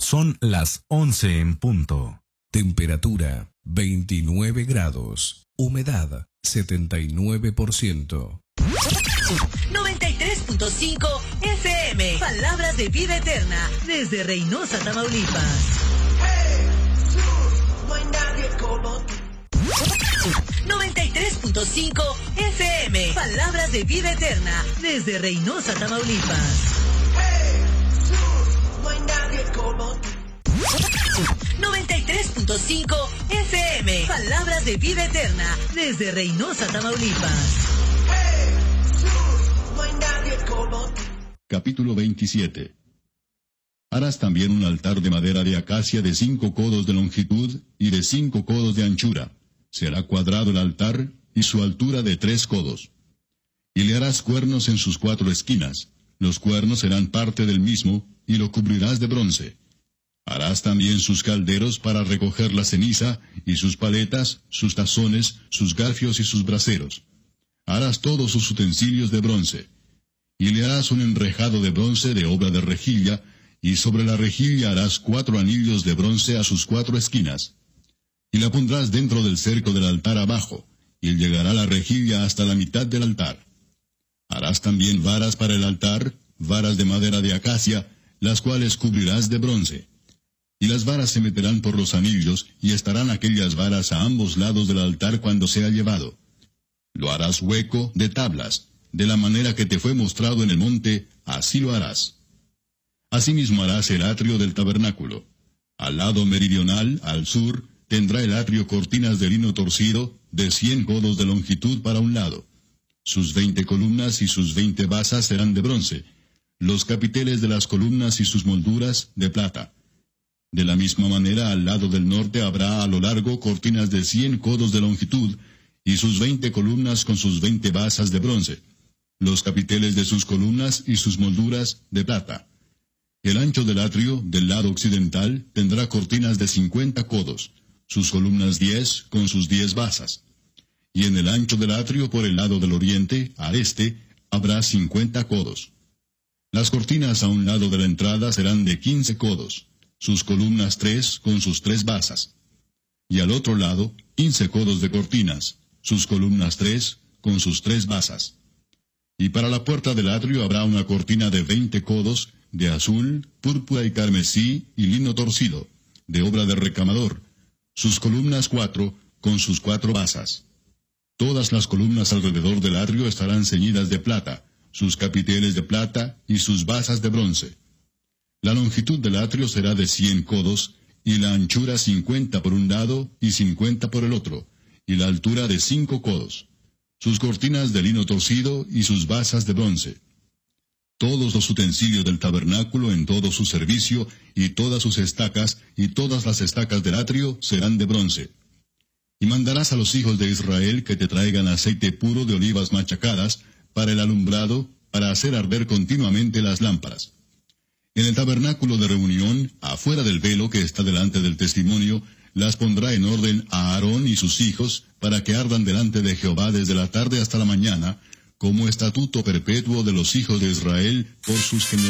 Son las 11 en punto. Temperatura 29 grados. Humedad 79%. 93.5 FM. Palabras de vida eterna. Desde Reynosa, Tamaulipas. No hay nadie como tú. 93.5 FM. Palabras de vida eterna. Desde Reynosa, Tamaulipas. No hay nadie como tú. 93.5 FM. Palabras de vida eterna. Desde Reynosa, Tamaulipas. No hay nadie como tú. Capítulo 27. Harás también un altar de madera de acacia de 5 codos de longitud y de 5 codos de anchura. Será cuadrado el altar y su altura de 3 codos. Y le harás cuernos en sus 4 esquinas. Los cuernos serán parte del mismo y lo cubrirás de bronce. Harás también sus calderos para recoger la ceniza, y sus paletas, sus tazones, sus garfios y sus braseros. Harás todos sus utensilios de bronce. Y le harás un enrejado de bronce de obra de rejilla, y sobre la rejilla harás 4 anillos de bronce a sus 4 esquinas. Y la pondrás dentro del cerco del altar abajo, y llegará la rejilla hasta la mitad del altar. Harás también varas para el altar, varas de madera de acacia, las cuales cubrirás de bronce. Y las varas se meterán por los anillos, y estarán aquellas varas a ambos lados del altar cuando sea llevado. Lo harás hueco de tablas, de la manera que te fue mostrado en el monte, así lo harás. Asimismo harás el atrio del tabernáculo. Al lado meridional, al sur, tendrá el atrio cortinas de lino torcido, de 100 codos de longitud para un lado. Sus 20 columnas y sus 20 basas serán de bronce, los capiteles de las columnas y sus molduras de plata. De la misma manera, al lado del norte habrá a lo largo cortinas de 100 codos de longitud, y sus 20 columnas con sus 20 basas de bronce, los capiteles de sus columnas y sus molduras de plata. El ancho del atrio, del lado occidental, tendrá cortinas de 50 codos, sus columnas 10 con sus 10 basas. Y en el ancho del atrio por el lado del oriente, al este, habrá 50 codos. Las cortinas a un lado de la entrada serán de 15 codos, sus columnas 3 con sus 3 basas. Y al otro lado, 15 codos de cortinas, sus columnas 3 con sus 3 basas. Y para la puerta del atrio habrá una cortina de 20 codos, de azul, púrpura y carmesí y lino torcido, de obra de recamador, sus columnas 4 con sus 4 basas. Todas las columnas alrededor del atrio estarán ceñidas de plata, sus capiteles de plata y sus basas de bronce. La longitud del atrio será de 100 codos, y la anchura 50 por un lado y 50 por el otro, y la altura de 5 codos. Sus cortinas de lino torcido y sus basas de bronce. Todos los utensilios del tabernáculo en todo su servicio, y todas sus estacas, y todas las estacas del atrio serán de bronce. Y mandarás a los hijos de Israel que te traigan aceite puro de olivas machacadas, para el alumbrado, para hacer arder continuamente las lámparas. En el tabernáculo de reunión, afuera del velo que está delante del testimonio, las pondrá en orden a Aarón y sus hijos, para que ardan delante de Jehová desde la tarde hasta la mañana, como estatuto perpetuo de los hijos de Israel por sus generaciones.